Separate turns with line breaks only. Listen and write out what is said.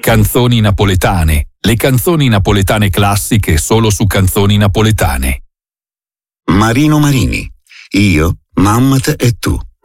Canzoni napoletane. Le canzoni napoletane classiche solo su Canzoni Napoletane.
Marino Marini. Io, Mammat e tu.